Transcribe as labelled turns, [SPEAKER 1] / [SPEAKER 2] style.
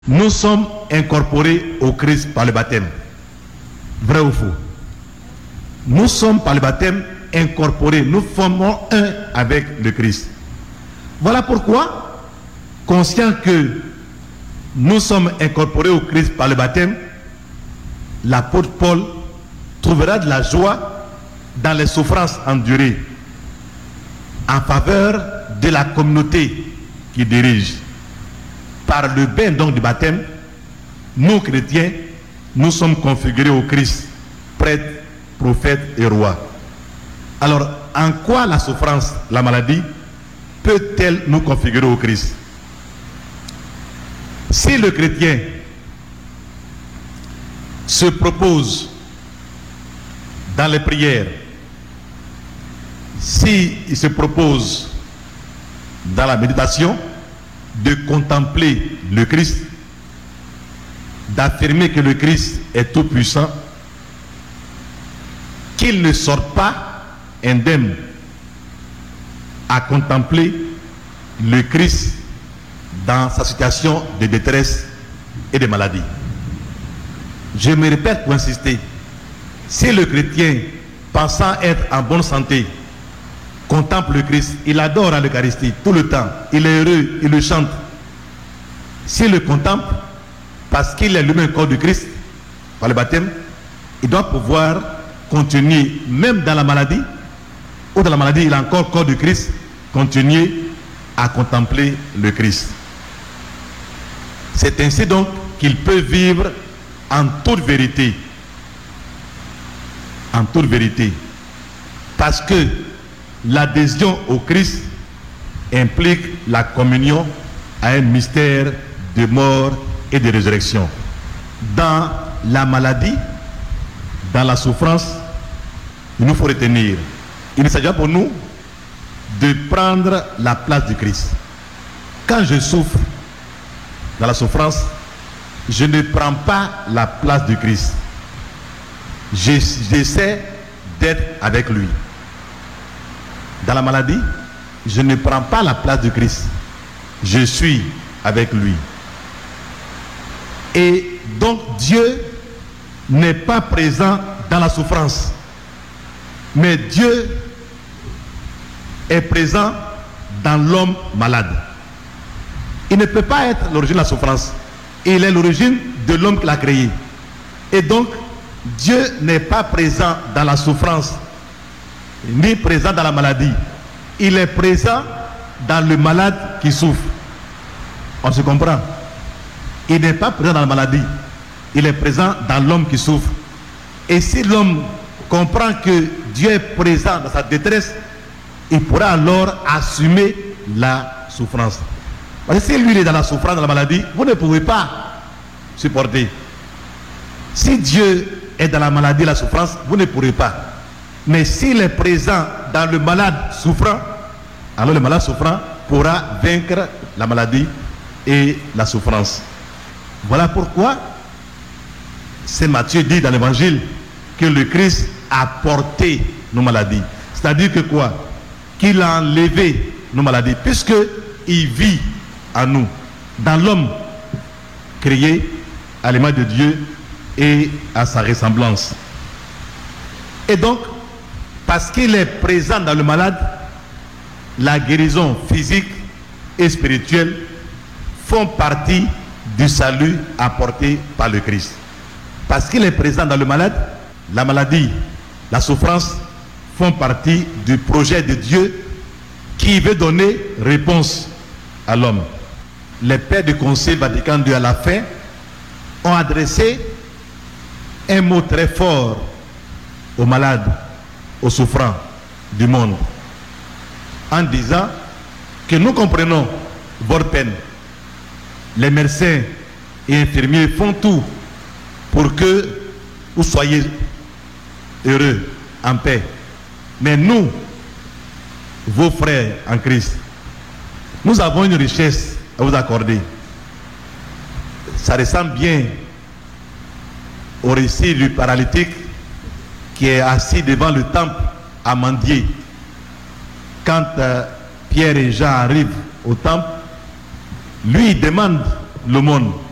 [SPEAKER 1] Nous sommes incorporés au Christ par le baptême. Vrai ou faux? Nous sommes par le baptême incorporés. Nous formons un avec le Christ. Voilà pourquoi, conscient que nous sommes incorporés au Christ par le baptême, l'apôtre Paul trouvera de la joie dans les souffrances endurées en faveur de la communauté qu'il dirige. Par le bain donc du baptême, nous chrétiens, nous sommes configurés au Christ, prêtre, prophète et roi. Alors, en quoi la souffrance, la maladie, peut-elle nous configurer au Christ? Si le chrétien se propose dans les prières, s'il se propose dans la méditation de contempler le Christ, d'affirmer que le Christ est tout puissant, qu'il ne sorte pas indemne à contempler le Christ dans sa situation de détresse et de maladie. Je me répète pour insister, si le chrétien, pensant être en bonne santé, contemple le Christ, il adore à l'Eucharistie tout le temps, il est heureux, il le chante. S'il le contemple, parce qu'il est lui-même corps du Christ, par le baptême, il doit pouvoir continuer, même dans la maladie, ou dans la maladie, il a encore corps du Christ, continuer à contempler le Christ. C'est ainsi donc qu'il peut vivre en toute vérité. En toute vérité. Parce que l'adhésion au Christ implique la communion à un mystère de mort et de résurrection. Dans la maladie, dans la souffrance, il nous faut retenir, il s'agit pour nous de prendre la place du Christ. Quand je souffre dans la souffrance, je ne prends pas la place du Christ. J'essaie d'être avec lui. Dans la maladie, je ne prends pas la place du Christ. Je suis avec lui. Et donc Dieu n'est pas présent dans la souffrance. Mais Dieu est présent dans l'homme malade. Il ne peut pas être l'origine de la souffrance. Il est l'origine de l'homme qu'il a créé. Et donc, Dieu n'est pas présent dans la souffrance, ni présent dans la maladie. Il est présent dans le malade qui souffre. On se comprend? Il n'est pas présent dans la maladie. Il est présent dans l'homme qui souffre. Et si l'homme comprend que Dieu est présent dans sa détresse, il pourra alors assumer la souffrance. Parce que si lui il est dans la souffrance, dans la maladie, vous ne pouvez pas supporter. Si Dieu est dans la maladie, la souffrance, vous ne pourrez pas. Mais s'il est présent dans le malade souffrant, alors le malade souffrant pourra vaincre la maladie et la souffrance. Voilà pourquoi Saint Matthieu dit dans l'évangile que le Christ a porté nos maladies. C'est-à-dire que quoi? Qu'il a enlevé nos maladies, puisqu'il vit en nous, dans l'homme créé à l'image de Dieu et à sa ressemblance. Et donc, parce qu'il est présent dans le malade, la guérison physique et spirituelle font partie du salut apporté par le Christ. Parce qu'il est présent dans le malade, la maladie, la souffrance font partie du projet de Dieu qui veut donner réponse à l'homme. Les pères du Concile Vatican II à la fin ont adressé un mot très fort aux malades, aux souffrants du monde, en disant que nous comprenons votre peine. Les médecins et infirmiers font tout pour que vous soyez heureux, en paix. Mais nous, vos frères en Christ, nous avons une richesse à vous accorder. Ça ressemble bien au récit du paralytique qui est assis devant le temple à mendier. Quand Pierre et Jean arrivent au temple, lui il demande l'aumône.